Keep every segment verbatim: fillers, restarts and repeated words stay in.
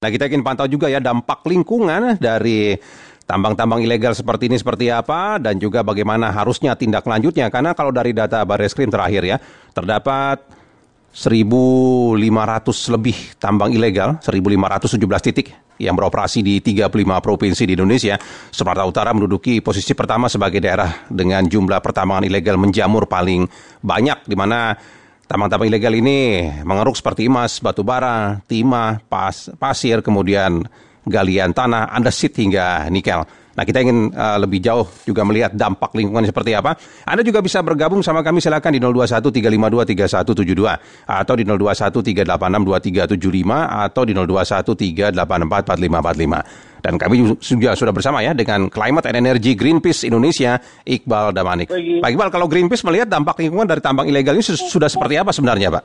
Nah, kita ingin pantau juga ya dampak lingkungan dari tambang-tambang ilegal seperti ini seperti apa dan juga bagaimana harusnya tindak lanjutnya. Karena kalau dari data Barreskrim terakhir ya, terdapat seribu lima ratus lebih tambang ilegal, seribu lima ratus tujuh belas titik yang beroperasi di tiga puluh lima provinsi di Indonesia. Sumatera Utara menduduki posisi pertama sebagai daerah dengan jumlah pertambangan ilegal menjamur paling banyak, di mana tambang-tambang ilegal ini mengeruk seperti emas, batu bara, timah, pas, pasir, kemudian galian tanah, andesit hingga nikel. Nah, kita ingin uh, lebih jauh juga melihat dampak lingkungan seperti apa. Anda juga bisa bergabung sama kami, silakan di nol dua satu tiga lima dua tiga satu tujuh dua atau di nol dua satu tiga delapan enam dua tiga tujuh lima atau di nol dua satu tiga delapan empat empat lima empat lima. Dan kami juga sudah bersama ya dengan Climate and Energy Greenpeace Indonesia, Iqbal Damanik. Pak Iqbal, kalau Greenpeace melihat dampak lingkungan dari tambang ilegal ini sudah seperti apa sebenarnya, Pak?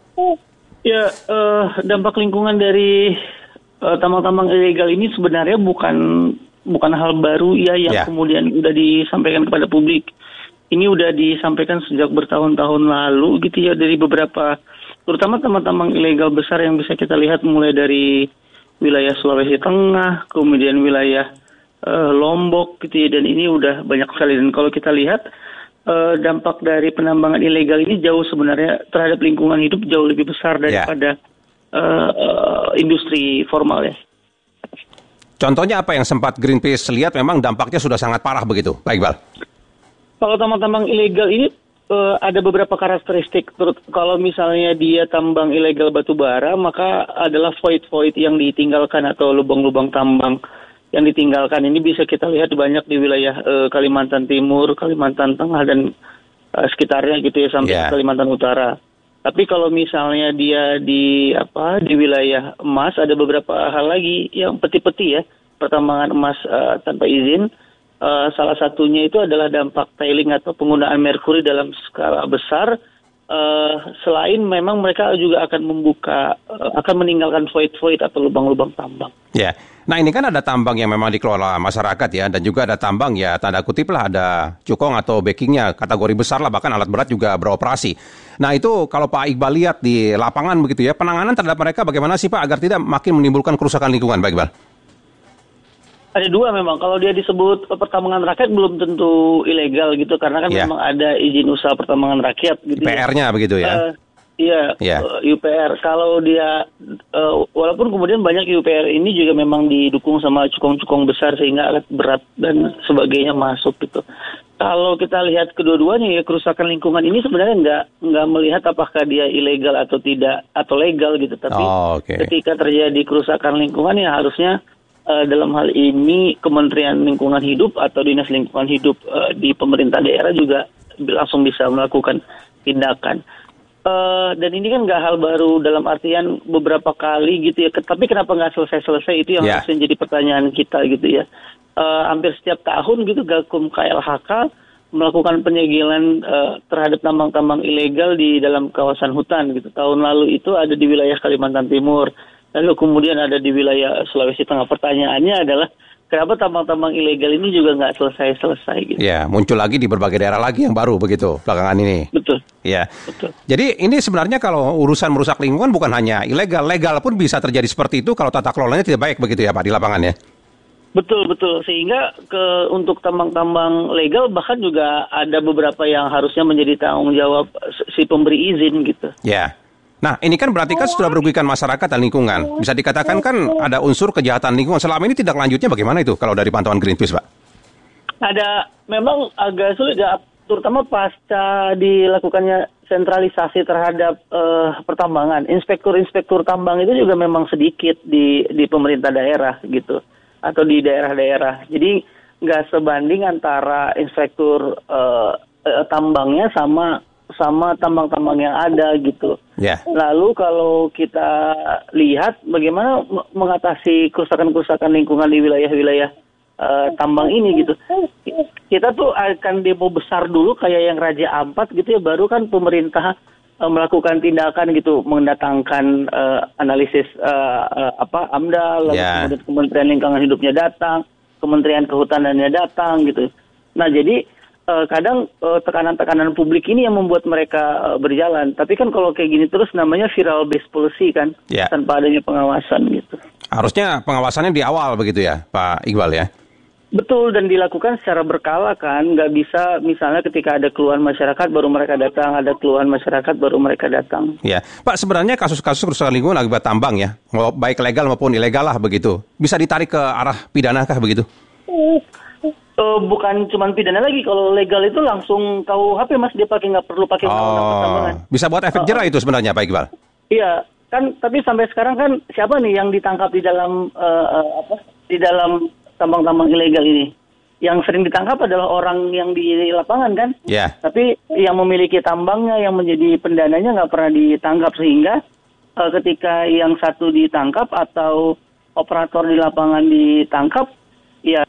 Ya, uh, dampak lingkungan dari uh, tambang-tambang ilegal ini sebenarnya bukan bukan hal baru ya yang yeah. kemudian udah disampaikan kepada publik. Ini udah disampaikan sejak bertahun-tahun lalu gitu ya, dari beberapa, terutama tambang-tambang ilegal besar yang bisa kita lihat mulai dari wilayah Sulawesi Tengah, kemudian wilayah uh, Lombok gitu ya, dan ini udah banyak sekali. Dan kalau kita lihat uh, dampak dari penambangan ilegal ini jauh sebenarnya terhadap lingkungan hidup jauh lebih besar daripada yeah. uh, uh, industri formal ya. Contohnya apa yang sempat Greenpeace lihat memang dampaknya sudah sangat parah begitu, Pak Iqbal? Kalau tambang-tambang ilegal ini Uh, ada beberapa karakteristik. Kalau misalnya dia tambang ilegal batu bara, maka adalah void-void yang ditinggalkan atau lubang-lubang tambang yang ditinggalkan. Ini bisa kita lihat banyak di wilayah uh, Kalimantan Timur, Kalimantan Tengah, dan uh, sekitarnya gitu ya, sampai yeah. Kalimantan Utara. Tapi kalau misalnya dia di apa di wilayah emas, ada beberapa hal lagi yang peti-peti ya, pertambangan emas uh, tanpa izin. Uh, salah satunya itu adalah dampak tailing atau penggunaan merkuri dalam skala besar. Uh, selain memang mereka juga akan membuka, uh, akan meninggalkan void-void atau lubang-lubang tambang. Ya, nah ini kan ada tambang yang memang dikelola masyarakat ya, dan juga ada tambang ya tanda kutip lah ada cukong atau backingnya kategori besar lah, bahkan alat berat juga beroperasi. Nah itu kalau Pak Iqbal lihat di lapangan begitu ya, penanganan terhadap mereka bagaimana sih Pak agar tidak makin menimbulkan kerusakan lingkungan, Pak Iqbal? Ada dua memang, kalau dia disebut pertambangan rakyat belum tentu ilegal gitu, karena kan yeah. memang ada izin usaha pertambangan rakyat gitu. U P R-nya ya. Begitu ya? Uh, iya, yeah. uh, U P R. Kalau dia, uh, walaupun kemudian banyak U P R ini juga memang didukung sama cukong-cukong besar sehingga alat berat dan sebagainya masuk gitu. Kalau kita lihat kedua-duanya ya, kerusakan lingkungan ini sebenarnya nggak nggak melihat apakah dia ilegal atau tidak atau legal gitu, tapi oh, okay. ketika terjadi kerusakan lingkungan ya harusnya Uh, dalam hal ini Kementerian Lingkungan Hidup atau Dinas Lingkungan Hidup uh, di pemerintah daerah juga langsung bisa melakukan tindakan. Uh, dan ini kan nggak hal baru dalam artian beberapa kali gitu ya. Tapi kenapa nggak selesai-selesai, itu yang yeah. harus menjadi pertanyaan kita gitu ya. Uh, hampir setiap tahun gitu Gakum K L H K melakukan penyegelan uh, terhadap tambang-tambang ilegal di dalam kawasan hutan gitu. Tahun lalu itu ada di wilayah Kalimantan Timur. Lalu kemudian ada di wilayah Sulawesi Tengah. Pertanyaannya adalah kenapa tambang-tambang ilegal ini juga nggak selesai-selesai gitu. Ya, muncul lagi di berbagai daerah lagi yang baru begitu belakangan ini. Betul. Ya. Betul. Jadi ini sebenarnya kalau urusan merusak lingkungan bukan hanya ilegal, legal pun bisa terjadi seperti itu kalau tata kelolanya tidak baik begitu ya Pak di lapangan ya. Betul, betul. Sehingga ke untuk tambang-tambang legal bahkan juga ada beberapa yang harusnya menjadi tanggung jawab si pemberi izin gitu. Ya. Nah, ini kan berarti kan sudah merugikan masyarakat dan lingkungan. Bisa dikatakan kan ada unsur kejahatan lingkungan. Selama ini tindak lanjutnya bagaimana itu kalau dari pantauan Greenpeace, Pak? Ada, memang agak sulit ya, terutama pasca dilakukannya sentralisasi terhadap uh, pertambangan. Inspektur-inspektur tambang itu juga memang sedikit di di pemerintah daerah gitu, atau di daerah-daerah. Jadi nggak sebanding antara inspektur uh, uh, tambangnya sama sama tambang-tambang yang ada gitu. Yeah. Lalu kalau kita lihat bagaimana mengatasi kerusakan-kerusakan lingkungan di wilayah-wilayah uh, tambang ini gitu. Kita tuh akan demo besar dulu kayak yang Raja Ampat gitu ya, baru kan pemerintah uh, melakukan tindakan gitu, mendatangkan uh, analisis uh, uh, apa AMDAL, lalu yeah. kemudian Kementerian Lingkungan Hidupnya datang, Kementerian Kehutanannya datang gitu. Nah jadi Uh, kadang uh, tekanan-tekanan publik ini yang membuat mereka uh, berjalan. Tapi kan kalau kayak gini terus namanya viral based policy kan, yeah. tanpa adanya pengawasan gitu. Harusnya pengawasannya di awal begitu ya, Pak Iqbal ya? Betul, dan dilakukan secara berkala kan, nggak bisa misalnya ketika ada keluhan masyarakat baru mereka datang, ada keluhan masyarakat baru mereka datang. Ya, Pak, sebenarnya kasus-kasus kerusakan lingkungan akibat tambang ya, mau baik legal maupun ilegal lah begitu, bisa ditarik ke arah pidana kah begitu? Uh, uh, bukan cuma pidana lagi, kalau legal itu langsung K U H P Mas, dia pakai nggak perlu pakai undang-undang pertambangan. Bisa buat efek jerah uh, itu sebenarnya Pak Iqbal? Iya, kan tapi sampai sekarang kan siapa nih yang ditangkap di dalam uh, uh, apa? Di dalam tambang-tambang ilegal ini? Yang sering ditangkap adalah orang yang di lapangan kan? Iya. Yeah. Tapi yang memiliki tambangnya, yang menjadi pendananya nggak pernah ditangkap, sehingga uh, ketika yang satu ditangkap atau operator di lapangan ditangkap, ya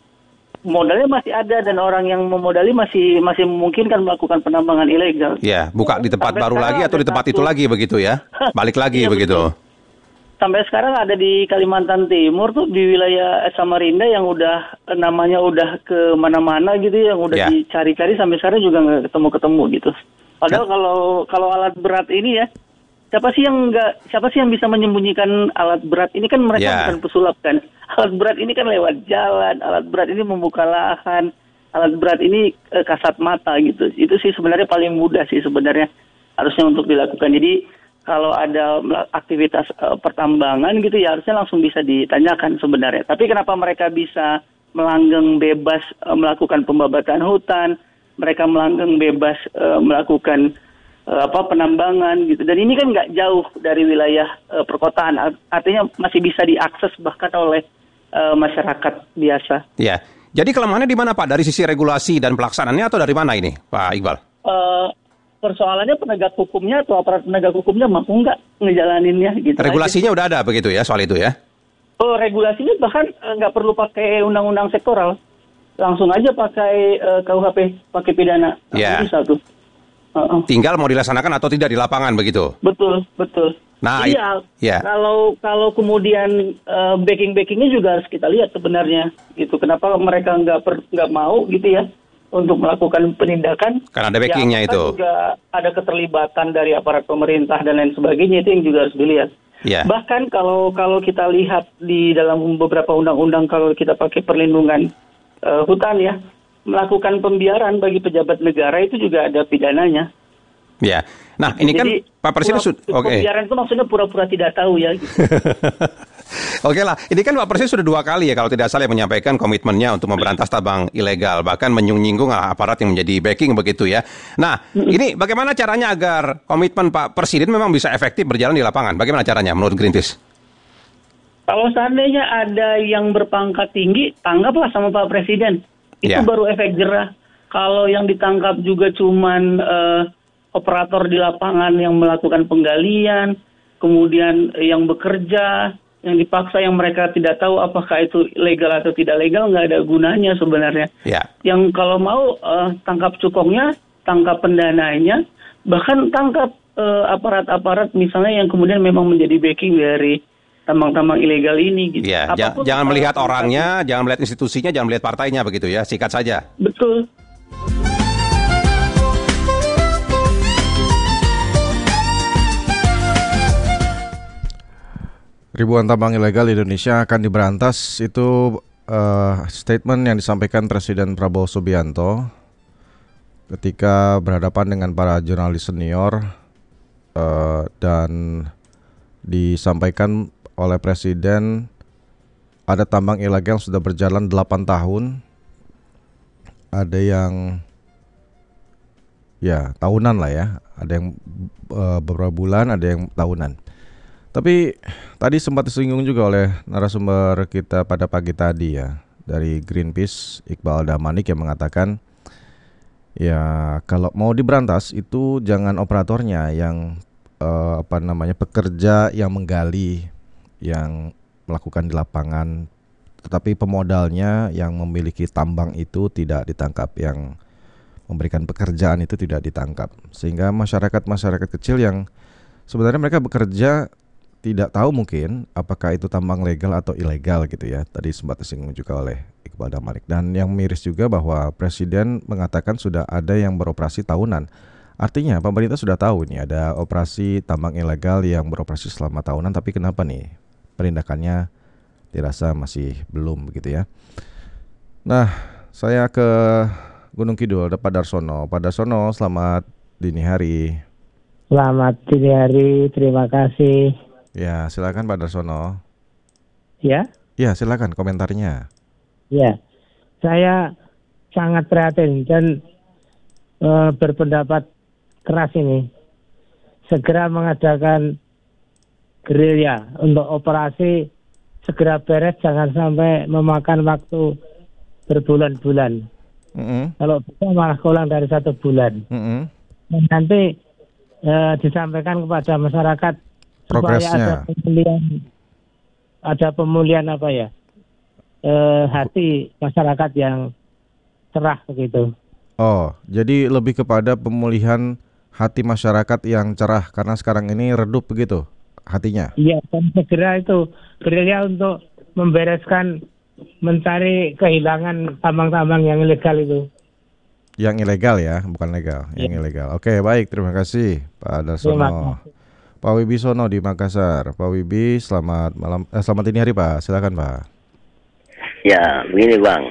modalnya masih ada dan orang yang memodali masih masih memungkinkan melakukan penambangan ilegal. Iya, yeah, buka di tempat Sampai baru lagi atau di tempat satu. Itu lagi begitu ya? Balik lagi ya, begitu. Betul. Sampai sekarang ada di Kalimantan Timur tuh, di wilayah Samarinda yang udah namanya udah ke mana-mana gitu, yang udah yeah. dicari-cari sampai sekarang juga nggak ketemu-ketemu gitu. Padahal yeah. kalau kalau alat berat ini ya, siapa sih yang nggak siapa sih yang bisa menyembunyikan alat berat ini? Kan mereka yeah. bukan pesulap kan. Alat berat ini kan lewat jalan, alat berat ini membuka lahan, alat berat ini eh, kasat mata gitu. Itu sih sebenarnya paling mudah sih sebenarnya harusnya untuk dilakukan. Jadi kalau ada aktivitas uh, pertambangan gitu ya harusnya langsung bisa ditanyakan sebenarnya. Tapi kenapa mereka bisa melanggeng bebas uh, melakukan pembabatan hutan, mereka melanggeng bebas uh, melakukan uh, apa penambangan gitu. Dan ini kan nggak jauh dari wilayah uh, perkotaan, artinya masih bisa diakses bahkan oleh uh, masyarakat biasa. Ya, jadi kelemahannya di mana Pak? Dari sisi regulasi dan pelaksanaannya atau dari mana ini Pak Iqbal? Uh, Persoalannya penegak hukumnya atau aparat penegak hukumnya mampu nggak ngejalaninnya gitu. Regulasinya aja. Udah ada begitu ya soal itu ya? Oh, regulasinya bahkan nggak perlu pakai undang-undang sektoral, langsung aja pakai uh, K U H P, pakai pidana. Ya. Bisa tuh. Uh-uh. Tinggal mau dilaksanakan atau tidak di lapangan begitu? Betul, betul. Nah, iya. Ya. Kalau kalau kemudian uh, backing-backingnya juga harus kita lihat sebenarnya, gitu. Kenapa mereka nggak per, nggak mau gitu ya? Untuk melakukan penindakan, karena ada backingnya ya, itu. Juga ada keterlibatan dari aparat pemerintah dan lain sebagainya, itu yang juga harus dilihat. Yeah. Bahkan kalau kalau kita lihat di dalam beberapa undang-undang, kalau kita pakai perlindungan uh, hutan ya, melakukan pembiaran bagi pejabat negara itu juga ada pidananya. Ya, nah ini Jadi, kan Pak Presiden sudah. Oke. Pembiaran itu maksudnya pura-pura tidak tahu ya. Gitu. Oke lah, ini kan Pak Presiden sudah dua kali ya kalau tidak salah menyampaikan komitmennya untuk memberantas tambang ilegal, bahkan menyinggung aparat yang menjadi backing begitu ya. Nah, mm-hmm. ini bagaimana caranya agar komitmen Pak Presiden memang bisa efektif berjalan di lapangan? Bagaimana caranya menurut Greenpeace? Kalau seandainya ada yang berpangkat tinggi, tanggaplah sama Pak Presiden. Itu yeah. baru efek jerah. Kalau yang ditangkap juga cuman uh, operator di lapangan yang melakukan penggalian, kemudian yang bekerja, yang dipaksa, yang mereka tidak tahu apakah itu legal atau tidak legal, nggak ada gunanya sebenarnya. Ya. Yang kalau mau uh, tangkap cukongnya, tangkap pendananya, bahkan tangkap uh, aparat-aparat misalnya yang kemudian memang menjadi backing dari tambang-tambang ilegal ini. Gitu. Ya, j- jangan melihat orangnya, jangan melihat institusinya, jangan melihat partainya begitu ya, sikat saja. Betul. Ribuan tambang ilegal di Indonesia akan diberantas, itu uh, statement yang disampaikan Presiden Prabowo Subianto ketika berhadapan dengan para jurnalis senior uh, dan disampaikan oleh Presiden ada tambang ilegal yang sudah berjalan delapan tahun, ada yang ya tahunan lah ya, ada yang uh, beberapa bulan, ada yang tahunan. Tapi tadi sempat disinggung juga oleh narasumber kita pada pagi tadi ya, dari Greenpeace, Iqbal Damanik, yang mengatakan ya kalau mau diberantas itu jangan operatornya yang eh, apa namanya pekerja yang menggali, yang melakukan di lapangan, tetapi pemodalnya yang memiliki tambang itu tidak ditangkap, yang memberikan pekerjaan itu tidak ditangkap, sehingga masyarakat-masyarakat kecil yang sebenarnya mereka bekerja tidak tahu mungkin apakah itu tambang legal atau ilegal gitu ya. Tadi sempat disinggung juga oleh Iqbal Damanik. Dan yang miris juga bahwa Presiden mengatakan sudah ada yang beroperasi tahunan. Artinya pemerintah sudah tahu nih ada operasi tambang ilegal yang beroperasi selama tahunan, tapi kenapa nih penindakannya dirasa masih belum begitu ya. Nah, saya ke Gunung Kidul, ada Pak Darsono. Pak Darsono, selamat dini hari. Selamat dini hari, terima kasih. Ya, silakan Pak Darsono. Ya? Ya, silakan komentarnya. Ya, saya sangat prihatin dan e, berpendapat keras ini. Segera mengadakan gerilya untuk operasi, segera beres, jangan sampai memakan waktu berbulan-bulan. Mm-hmm. Kalau bisa malah kurang dari satu bulan. Mm-hmm. Dan nanti e, disampaikan kepada masyarakat supaya ada pemulihan, ada pemulihan apa ya, e, hati masyarakat yang cerah begitu. Oh, jadi lebih kepada pemulihan hati masyarakat yang cerah karena sekarang ini redup begitu hatinya. Iya, dan segera itu gerilya untuk membereskan, mencari kehilangan tambang-tambang yang ilegal itu. Yang ilegal ya, bukan legal, ya. Yang ilegal. Oke, baik, terima kasih Pak Darsono. Pak Wibisono di Makassar. Pak Wibi, selamat malam, eh, selamat dini hari Pak. Silakan Pak. Ya, begini Bang.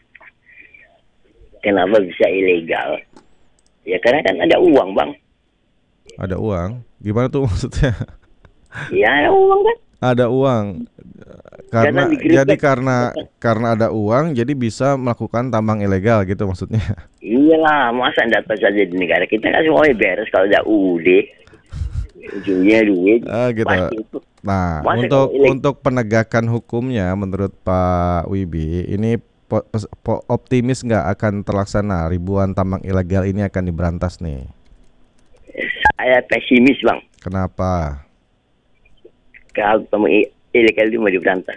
Kenapa bisa ilegal? Ya karena kan ada uang Bang. Ada uang? Gimana tuh maksudnya? Ya ada uang kan? Ada uang. Karena jadi karena karena ada uang jadi bisa melakukan tambang ilegal gitu maksudnya. Iyalah, masa data saja di negara kita kan semuanya beres kalau ada U U D. Ujungnya duit. Ah, gitu. Itu. Nah, Masa untuk untuk penegakan hukumnya menurut Pak Wibi ini po, po, optimis nggak akan terlaksana ribuan tambang ilegal ini akan diberantas nih? Saya pesimis Bang. Kenapa? Kalau tambang ilegal itu mau diberantas.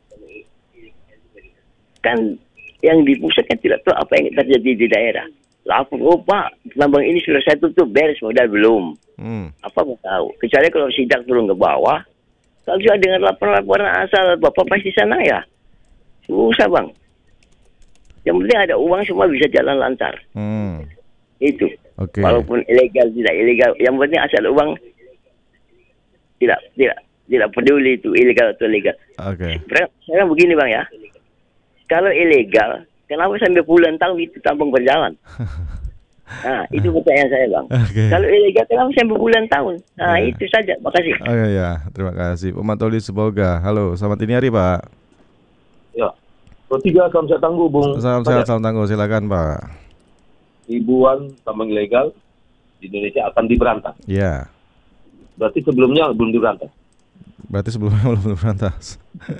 Kan yang di pusat kan tidak tahu apa yang terjadi di daerah. Lapor, oh Pak, tambang ini sudah saya tutup, beres modal belum. Hmm. Apa mau tahu? Kecuali kalau sidak turun ke bawah, kalau sudah dengar laporan-laporan asal, Bapak pasti sana ya. Susah Bang. Yang penting ada uang semua bisa jalan lancar. Hmm. Itu. Okay. Walaupun ilegal tidak ilegal, yang penting asal uang tidak tidak tidak peduli itu ilegal atau legal. Oke. Okay. Sekarang begini Bang ya. Kalau ilegal, kenapa sampai puluhan tahun itu tambang berjalan? Nah, itu pertanyaan saya Bang. Okay. Kalau ilegal, kenapa sampai puluhan tahun? Nah, yeah. Itu saja. Makasih. Oh iya, ya. Terima kasih. Pak Matoli Semoga. Halo, selamat dini hari Pak. Ya. Ketiga, salam sehat tangguh Bung. Salam sehat, salam tangguh. Silakan Pak. Ribuan tambang ilegal di Indonesia akan diberantas. Iya. Yeah. Berarti sebelumnya belum diberantas. Berarti sebelumnya belum diberantas.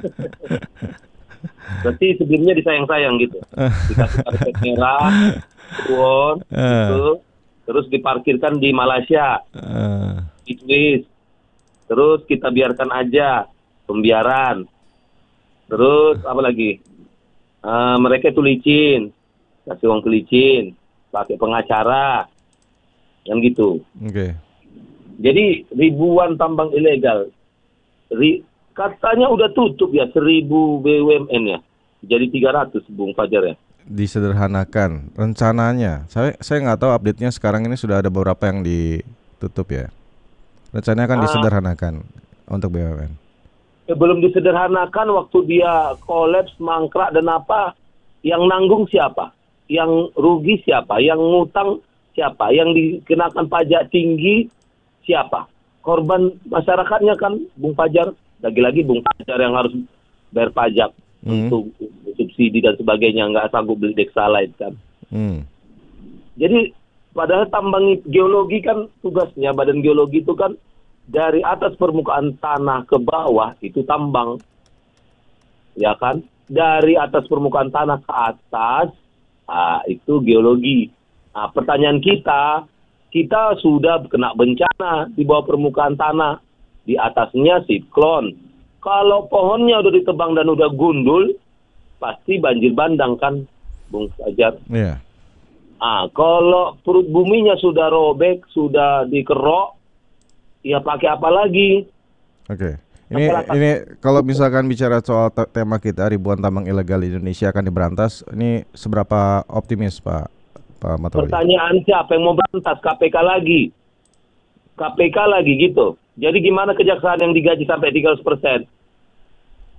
Berarti sebelumnya disayang-sayang gitu. Dikasih karpet merah, won, gitu. Terus diparkirkan di Malaysia, uh. di Swiss. Terus kita biarkan aja, pembiaran. Terus apa lagi? Uh, mereka itu licin, kasih uang ke licin, pakai pengacara, yang gitu. Oke. Okay. Jadi ribuan tambang ilegal. Ri- Katanya udah tutup ya seribu B U M N ya. Jadi tiga ratus Bung Fajar ya. Disederhanakan rencananya. Saya saya nggak tahu update-nya sekarang ini sudah ada beberapa yang ditutup ya. Rencananya akan ah, disederhanakan untuk B U M N. Ya belum disederhanakan waktu dia kolaps, mangkrak dan apa, yang nanggung siapa? Yang rugi siapa? Yang ngutang siapa? Yang dikenakan pajak tinggi siapa? Korban masyarakatnya kan Bung Fajar. Lagi-lagi Bung Fajar yang harus bayar pajak hmm. untuk subsidi dan sebagainya, nggak sanggup beli Dexalite kan. Hmm. Jadi padahal tambang geologi kan tugasnya, badan geologi itu kan dari atas permukaan tanah ke bawah itu tambang, ya kan? Dari atas permukaan tanah ke atas, ah, itu geologi. Nah, pertanyaan kita, kita sudah kena bencana di bawah permukaan tanah. Di atasnya siklon. Kalau pohonnya udah ditebang dan udah gundul, pasti banjir bandang kan, Bung Fajar. Iya. Yeah. Ah, kalau perut buminya sudah robek, sudah dikerok, ya pakai apa lagi? Oke. Okay. Ini Masyarakat. Ini kalau misalkan bicara soal te- tema kita ribuan tambang ilegal di Indonesia akan diberantas, ini seberapa optimis Pak Pak Matoli? Pertanyaan siapa yang mau berantas? K P K lagi. K P K lagi gitu. Jadi gimana kejaksaan yang digaji sampai tiga ratus persen?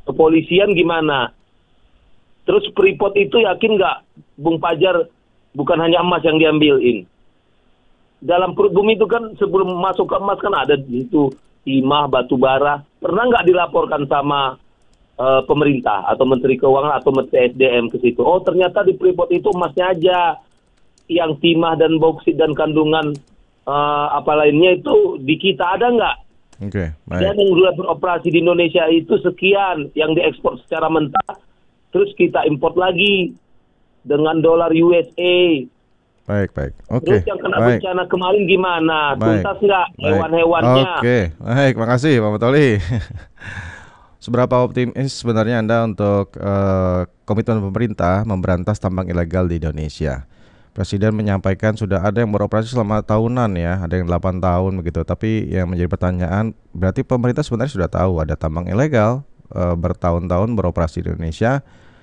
Kepolisian gimana? Terus Freeport itu yakin nggak, Bung Fajar, bukan hanya emas yang diambilin? Dalam perut bumi itu kan sebelum masuk ke emas kan ada di situ timah, batu bara. Pernah nggak dilaporkan sama uh, pemerintah atau Menteri Keuangan atau Menteri S D M ke situ? Oh ternyata di Freeport itu emasnya aja, yang timah dan bauksit dan kandungan uh, apa lainnya itu di kita ada nggak? Oke, baik. Dan yang sudah beroperasi di Indonesia itu sekian, yang diekspor secara mentah, terus kita import lagi dengan dolar U S A. Baik, baik. Oke. Terus yang kena baik. bencana kemarin gimana? Baik. Tuntas nggak hewan-hewannya? Oke, baik. Makasih Pak Mutoli. Seberapa optimis sebenarnya Anda untuk uh, komitmen pemerintah memberantas tambang ilegal di Indonesia? Presiden menyampaikan sudah ada yang beroperasi selama tahunan ya, ada yang delapan tahun begitu. Tapi yang menjadi pertanyaan, berarti pemerintah sebenarnya sudah tahu ada tambang ilegal e, bertahun-tahun beroperasi di Indonesia.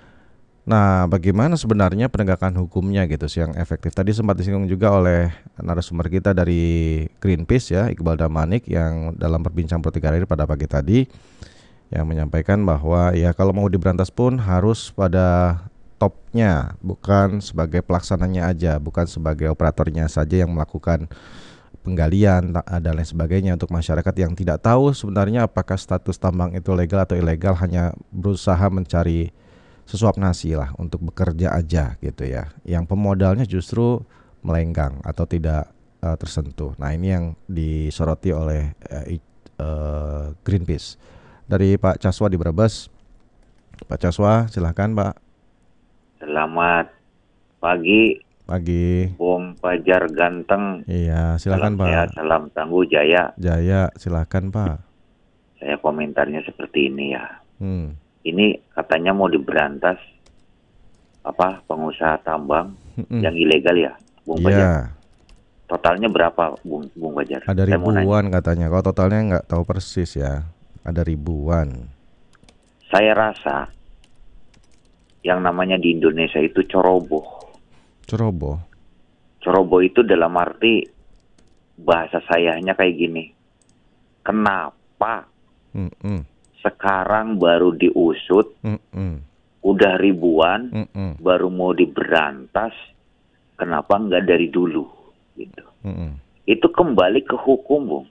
Nah, bagaimana sebenarnya penegakan hukumnya gitu sih yang efektif? Tadi sempat disinggung juga oleh narasumber kita dari Greenpeace ya, Iqbal Damanik, yang dalam perbincang Pro tiga hari pada pagi tadi yang menyampaikan bahwa ya kalau mau diberantas pun harus pada topnya, bukan sebagai pelaksananya aja, bukan sebagai operatornya saja yang melakukan penggalian dan lain sebagainya. Untuk masyarakat yang tidak tahu sebenarnya apakah status tambang itu legal atau ilegal, hanya berusaha mencari sesuap nasi lah untuk bekerja aja gitu ya, yang pemodalnya justru melenggang atau tidak uh, tersentuh. Nah ini yang disoroti oleh uh, uh, Greenpeace. Dari Pak Caswa di Brebes. Pak Caswa silahkan Pak. Selamat pagi. Pagi. Bung Fajar ganteng. Iya, silakan salam Pak. Sehat, salam tangguh Jaya. Jaya, silakan Pak. Saya komentarnya seperti ini ya. Hmm. Ini katanya mau diberantas apa pengusaha tambang Hmm. yang ilegal ya, Bung Iya. Fajar. Totalnya berapa, Bung Bung Fajar? Ada Saya mau nanya. ribuan katanya. Kalau totalnya nggak tahu persis ya. Ada ribuan. Saya rasa yang namanya di Indonesia itu ceroboh. Ceroboh. Ceroboh itu dalam arti bahasa sayanya kayak gini. Kenapa Mm-mm. sekarang baru diusut, Mm-mm. udah ribuan, Mm-mm. baru mau diberantas, kenapa nggak dari dulu? Gitu. Mm-mm. Itu kembali ke hukum, Bung.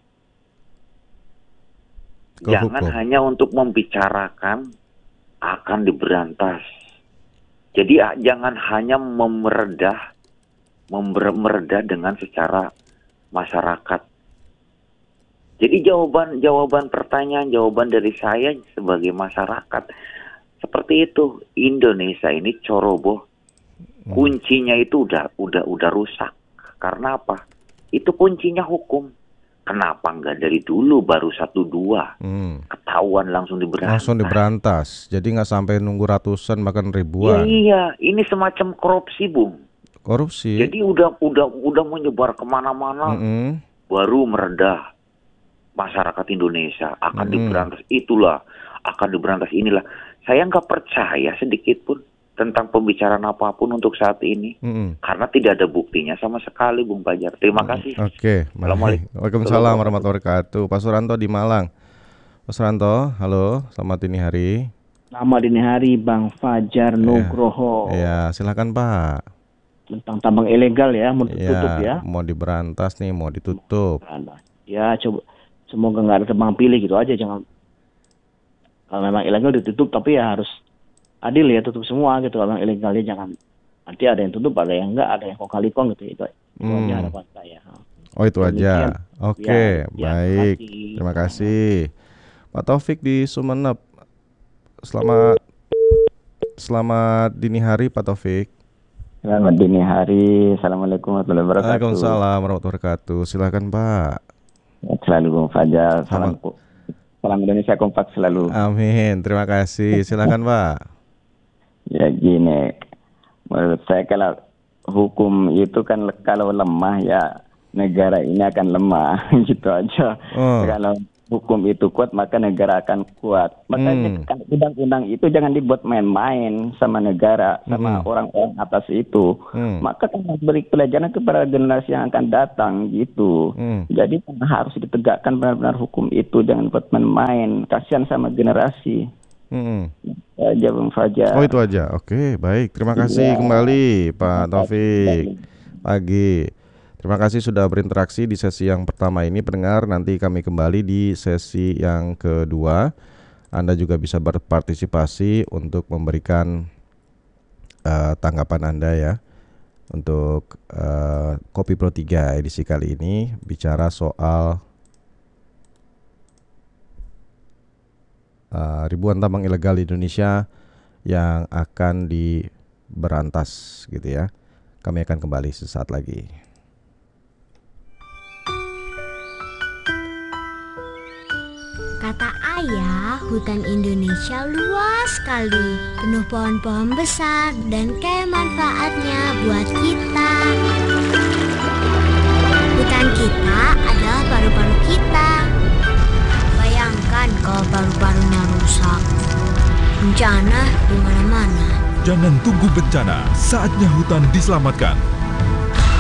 Ke Jangan hukum. hanya untuk membicarakan akan diberantas. Jadi ah, jangan hanya memeredah, member- meredah dengan secara masyarakat. Jadi jawaban jawaban pertanyaan, jawaban dari saya sebagai masyarakat seperti itu. Indonesia ini ceroboh. Kuncinya itu udah udah udah rusak. Karena apa? Itu kuncinya hukum. Kenapa nggak dari dulu baru satu dua Hmm. ketahuan langsung diberantas? Langsung diberantas. Jadi nggak sampai nunggu ratusan bahkan Iya ribuan. iya, ini semacam korupsi, Bung. Korupsi. Jadi udah udah udah menyebar kemana-mana, Mm-mm. baru meredah masyarakat Indonesia akan Mm-mm. diberantas itulah, akan diberantas inilah. Saya nggak percaya sedikit pun tentang pembicaraan apapun untuk saat ini, Mm-mm. karena tidak ada buktinya sama sekali, Bung Fajar. Terima kasih. Oke, baik. Assalamualaikum. Waalaikumsalam warahmatullahi wabarakatuh. Pak Suranto di Malang. Pak Suranto, halo, selamat dini hari. Selamat dini hari Bang Fajar Nugroho. Ya, silakan Pak. Tentang tambang ilegal ya, mau ditutup ya. Mau diberantas nih, mau ditutup. Ya, coba semoga nggak ada tebang pilih gitu aja, jangan kalau memang ilegal ditutup, tapi ya harus adil ya, tutup semua gitu. Kalau memang ilegalnya jangan nanti ada yang tutup, ada yang enggak, ada yang kong-kali-kong gitu. Itu, itu Hmm. aja harapan saya. Oh itu Demikian. aja. Oke, Ya, ya, baik. terima kasih. Terima kasih. Pak Taufik di Sumeneb. Selamat Selamat dini hari Pak Taufik. Selamat dini hari. Assalamualaikum warahmatullahi wabarakatuh. Waalaikumsalam warahmatullahi wabarakatuh. Silakan Pak. Selalu Bung Fajar. Salam, Selamat. salam Indonesia kompak selalu. Amin. Terima kasih. Silakan Pak. Ya gini, menurut saya kalau hukum itu kan le- kalau lemah ya negara ini akan lemah gitu aja. Oh. Kalau hukum itu kuat maka negara akan kuat. Makanya Hmm. kan undang-undang itu jangan dibuat main-main sama negara, sama Hmm. orang-orang atas itu. Hmm. Maka kan harus beri pelajaran kepada generasi yang akan datang gitu. Hmm. Jadi kan harus ditegakkan benar-benar hukum itu, jangan buat main-main. Kasihan sama generasi. Hmm. Aja Bang Fajar. Oh itu aja. Oke, baik. Terima kasih ya. Kembali Pak Taufik. Pagi. Terima kasih sudah berinteraksi di sesi yang pertama ini, pendengar. Nanti kami kembali di sesi yang kedua. Anda juga bisa berpartisipasi untuk memberikan uh, tanggapan Anda ya. Untuk uh, Kopi Pro tiga edisi kali ini bicara soal Uh, ribuan tambang ilegal di Indonesia yang akan diberantas gitu ya. Kami akan kembali sesaat lagi. Kata ayah, hutan Indonesia luas sekali, penuh pohon-pohon besar dan kaya manfaatnya buat kita. Hutan kita adalah paru-paru kita. Bayangkan kalau paru-parunya rusak, bencana di mana-mana. Jangan tunggu bencana, saatnya hutan diselamatkan.